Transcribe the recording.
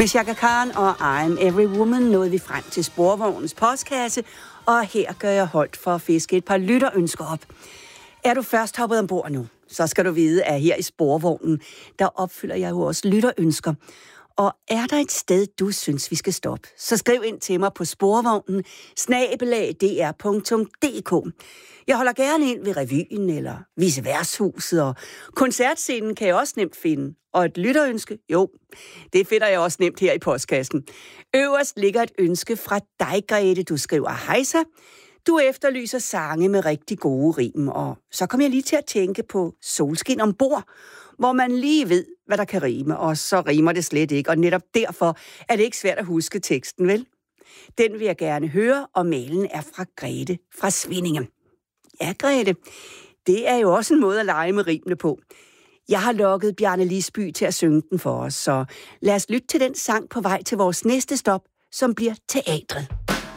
Med Chaka Khan og I'm Every Woman nåede vi frem til Sporvognens postkasse, og her gør jeg holdt for at fiske et par lytterønsker op. Er du først hoppet ombord nu, så skal du vide, at her i Sporvognen, der opfylder jeg jo også lytterønsker. Og er der et sted, du synes, vi skal stoppe, så skriv ind til mig på sporvognen@dr.dk. Jeg holder gerne ind ved revyen eller Viceværtshuset, og koncertscenen kan jeg også nemt finde. Og et lytterønske, jo, det finder jeg også nemt her i postkassen. Øverst ligger et ønske fra dig, Grete. Du skriver, hejsa. Du efterlyser sange med rigtig gode rim, og så kom jeg lige til at tænke på Solskin ombord, hvor man lige ved, hvad der kan rime, og så rimer det slet ikke, og netop derfor er det ikke svært at huske teksten, vel? Den vil jeg gerne høre, og mailen er fra Grete fra Svindinge. Ja, Grete, det er jo også en måde at lege med rimene på. Jeg har lokket Bjarne Lisby til at synge den for os, så lad os lytte til den sang på vej til vores næste stop, som bliver teatret.